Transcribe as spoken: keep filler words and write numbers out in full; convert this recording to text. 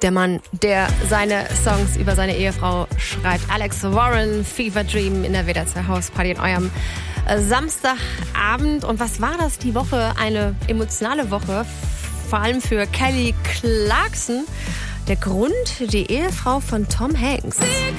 Der Mann, der seine Songs über seine Ehefrau schreibt. Alex Warren, Fever Dream in der W D R zwei Hausparty in eurem Samstagabend. Und was war das die Woche? Eine emotionale Woche, vor allem für Kelly Clarkson. Der Grund, die Ehefrau von Tom Hanks.